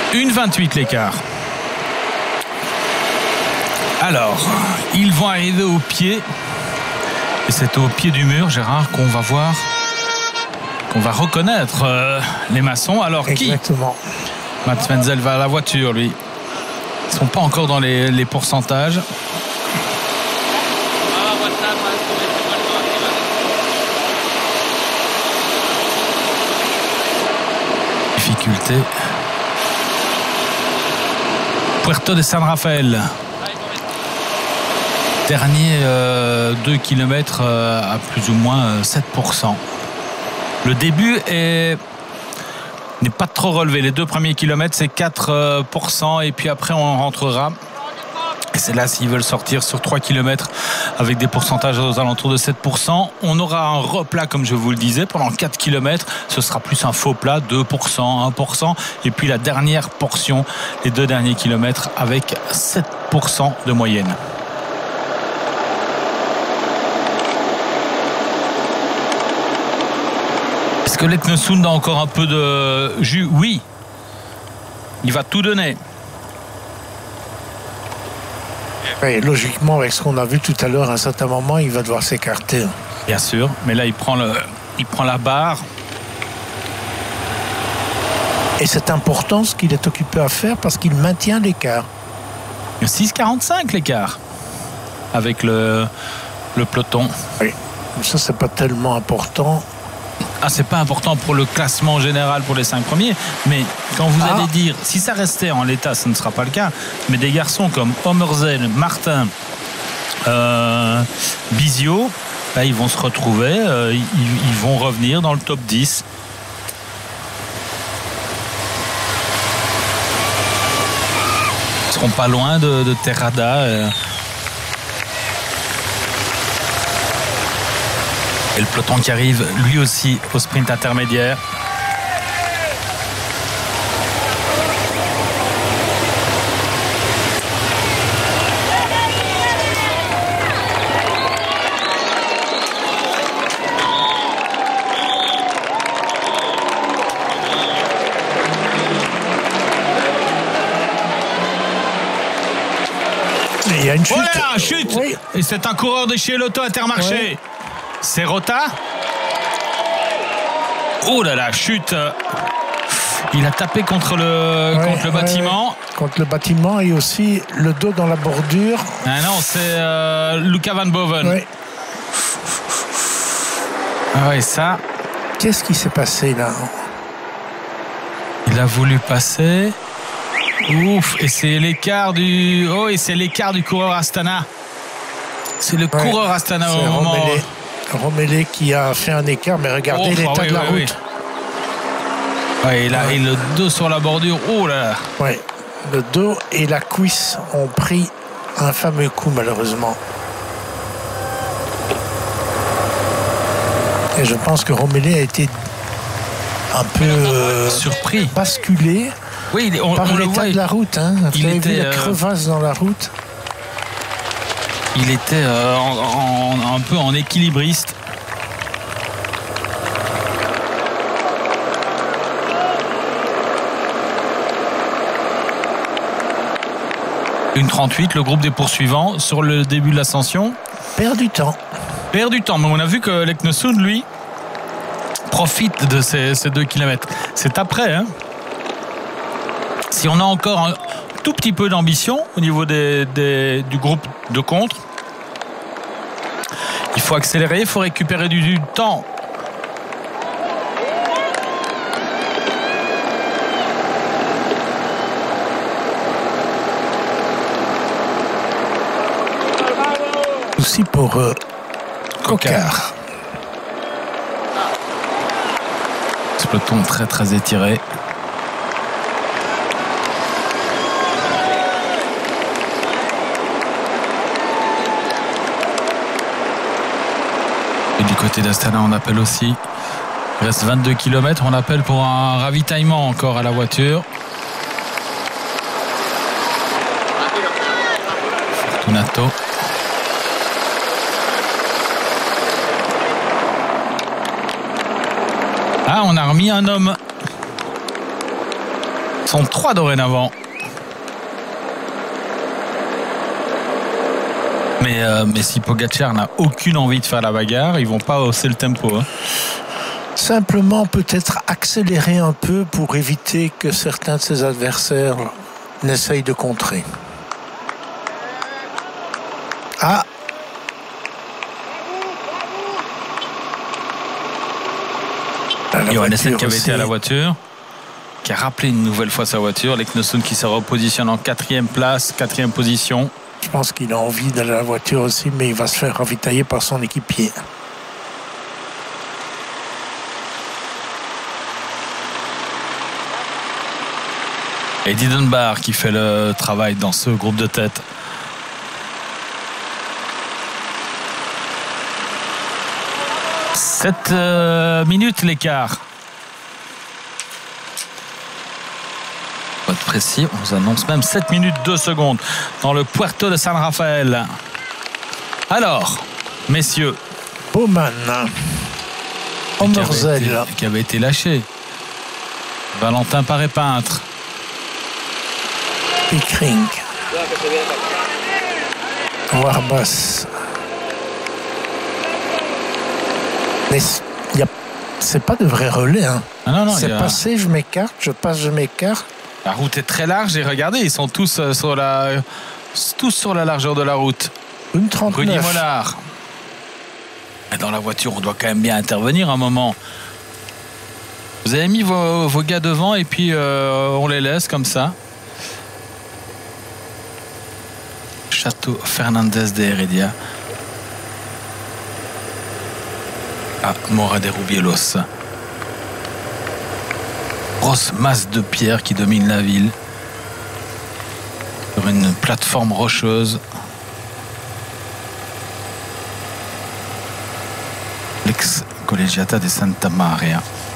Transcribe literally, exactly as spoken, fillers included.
une vingt-huit l'écart. Alors, ils vont arriver au pied. Et c'est au pied du mur, Gérard, qu'on va voir, qu'on va reconnaître euh, les maçons. Alors, Exactement. qui Mats Wenzel va à la voiture, lui. Ils ne sont pas encore dans les, les pourcentages. Difficulté. Puerto de San Rafael. Dernier euh, deux kilomètres euh, à plus ou moins euh, sept pour cent. Le début est n'est pas trop relevé. Les deux premiers kilomètres, c'est quatre pour cent et puis après, on rentrera. Et c'est là s'ils veulent sortir sur trois kilomètres avec des pourcentages aux alentours de sept pour cent. On aura un replat, comme je vous le disais, pendant quatre kilomètres. Ce sera plus un faux plat, deux pour cent, un pour cent. Et puis la dernière portion, les deux derniers kilomètres avec sept pour cent de moyenne. Est-ce que Leknesund a encore un peu de jus? Oui. Il va tout donner. Et logiquement, avec ce qu'on a vu tout à l'heure, à un certain moment, il va devoir s'écarter. Bien sûr, mais là, il prend, le, il prend la barre. Et c'est important ce qu'il est occupé à faire parce qu'il maintient l'écart. six quarante-cinq l'écart avec le, le peloton. Oui, ça, c'est pas tellement important. Ah, c'est pas important pour le classement général pour les cinq premiers, mais quand vous ah. allez dire, si ça restait en l'état, ce ne sera pas le cas, mais des garçons comme Omerzel, Martin, euh, Bizio, là, ils vont se retrouver, euh, ils, ils vont revenir dans le top dix. Ils seront pas loin de, de Terrada. Euh, Et le peloton qui arrive lui aussi au sprint intermédiaire. Il y a une chute. Oh là là, chute oui. Et c'est un coureur de chez l'Auto Intermarché. Oui. C'est Rota. Oh là là, chute. Il a tapé contre le, ouais, contre le bâtiment. Ouais, contre le bâtiment et aussi le dos dans la bordure. Ah non, c'est euh, Luca Van Boven. Ouais. Ah ouais, ça. Qu'est-ce qui s'est passé là? Il a voulu passer. Ouf, et c'est l'écart du. Oh, et c'est l'écart du coureur Astana. C'est le ouais, coureur Astana au moment. Romélé. Romélé qui a fait un écart, mais regardez oh, l'état ah oui, de la oui, route. Oui, ouais, il a ouais. le dos sur la bordure. Oh là là. Ouais, le dos et la cuisse ont pris un fameux coup malheureusement. Et je pense que Romélé a été un peu euh, surpris, basculé. Oui, on, par on l'état le de la route. Hein. Vous il avez était, vu la euh... crevasse dans la route. Il était euh, en, en, un peu en équilibriste. Une trente-huit, le groupe des poursuivants sur le début de l'ascension. Perd du temps. Perd du temps, mais on a vu que Leknesund, lui, profite de ces, ces deux kilomètres. C'est après, hein. Si on a encore un tout petit peu d'ambition au niveau des, des, du groupe de contre, il faut accélérer, il faut récupérer du, du temps. Aussi pour euh, Coquard. Ce peloton très très étiré. Et du côté d'Astana, on appelle aussi. Il reste vingt-deux kilomètres. On appelle pour un ravitaillement encore à la voiture. Fortunato. Ah, on a remis un homme. Ils sont trois dorénavant. Mais, euh, mais si Pogacar n'a aucune envie de faire la bagarre, ils vont pas hausser le tempo. Hein. Simplement peut-être accélérer un peu pour éviter que certains de ses adversaires n'essayent de contrer. Ah! Johannessen qui avait été à la voiture, qui a rappelé une nouvelle fois sa voiture. Leknesund qui se repositionne en quatrième place, quatrième position. Je pense qu'il a envie d'aller à la voiture aussi, mais il va se faire ravitailler par son équipier. Et Didenbar qui fait le travail dans ce groupe de tête. sept euh, minutes l'écart. Pas de précis, on vous annonce même sept minutes deux secondes dans le Puerto de San Rafael. Alors, messieurs. Bowman. Ommerzel. Qui, qui avait été lâché. Valentin Paré-Peintre. Pickering. Warbas. Mais y a, c'est pas de vrai relais. Hein. Ah non, non, c'est a... passé, je m'écarte, je passe, je m'écarte. La route est très large et regardez, ils sont tous euh, sur la, tous sur la largeur de la route. Une trente-neuf. Rudy Mollard. Et dans la voiture, on doit quand même bien intervenir un moment. Vous avez mis vos, vos gars devant et puis euh, on les laisse comme ça. Château Fernandez de Heredia. À Mora de Rubielos. Grosse masse de pierre qui domine la ville. Sur une plateforme rocheuse. L'ex Collegiata de Santa Maria.